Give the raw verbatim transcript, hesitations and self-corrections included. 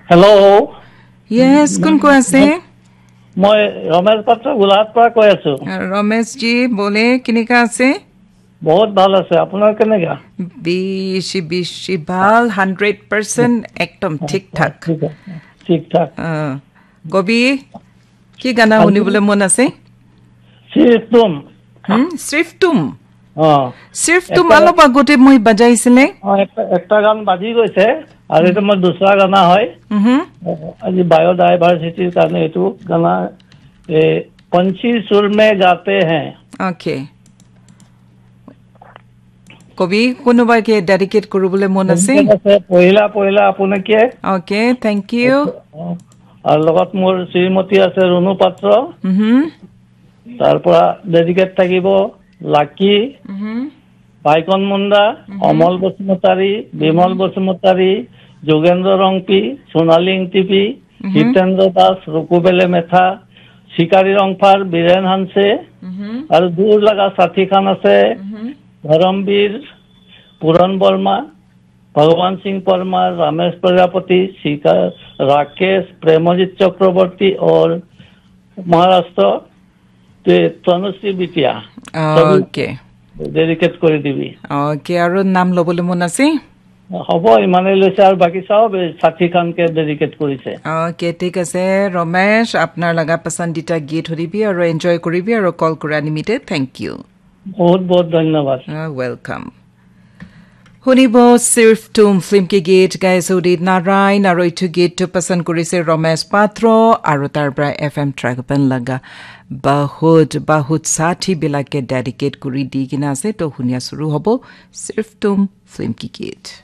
Hello. Yes, কোন কৈ আছে? মই ৰমেশ পাত্ৰ গোলাঘাট পৰা কৈ আছো। ৰমেশ জি বলে কেনেকা আছে? বহুত ভাল আছে, আপোনাৰ কেনেকা? বেছি বেছি ভাল, হাণ্ড্ৰেড পাৰ্চেণ্ট একদম ঠিক ঠাক। ঠিক ঠাক। কবি কি গানা শুনিবলৈ মন আছে? শ্ৰীফতুম। হুম শ্ৰীফতুম। অ শ্ৰীফতুম অলপ আগতে মই বাজাইছিলে। একটা গান বাজি গৈছে আৰু এইটো মোৰ দুসৰা গানা হয়। আজি বায়োডাইভাৰ্চিটিৰ কাৰণে এইটো গানা पंछी सुर में गाते हैं। ओके কবি কোনোবাকে ডেডিকেট কৰিবলৈ মন আছে? পহিলা পহিলা আপোনাকে। Okay thank U. আৰু লগত মোৰ শ্ৰীমতী আছে ৰুণু পাত্ৰ। হুম তাৰ পৰা ডেডিকেট থাকিব লাকি, ভাইকন মুণ্ডা, অমল বসুমতাৰী, বিমল বসুমতাৰী, যোগেন্দ্ৰ ৰংপি, সোণালী টিপি, হিতেন্দ্ৰ দাস, ৰকুবেলে মেথা, শিকাৰী ৰংফাৰ, বীৰেন হানছে আৰু দূৰ লগা সাথী খান আছে ধৰমবীৰ, পুৰণ বৰ্মা, ভগৱান সিং পৰমাৰ, ৰমেশ প্ৰজাপতি, শিকা राकेश, प्रेमजीत चक्रवर्ती और महाराष्ट्र तनुश्री बिटिया। ओके डेडिकेट কৰি দিবি। ओके আৰু নাম লবলৈ মন আছে? হ'ব ইমানে লৈছে আৰু বাকি সব সাথী খানকে ডেডিকেট কৰিছে। ओके ঠিক আছে ৰমেশ আপোনাৰ লগা পছন্দিতা গীত শুনিবি আৰু এনজয় কৰিবি আৰু কল কৰা নিমিতে থ্যাংক ইউ। বহুত বহুত ধন্যবাদ। ওয়েলকাম। শুনিব সিৰ্ফ তুম ফিল্ম কি গীত গাইছে উদিত নাৰায়ণ আৰু এইটো গীতটো পছন্দ কৰিছে ৰমেশ পাত্ৰ আৰু তাৰ পৰা এফ এম ট্ৰেকপেন লগা বহুত বহুত সাথী বিলাকে ডেডিকেট কৰি দি কিনা আছে তো শুনিয়া শুৰু হ'ব সিৰ্ফ তুম ফিল্ম কি গীত।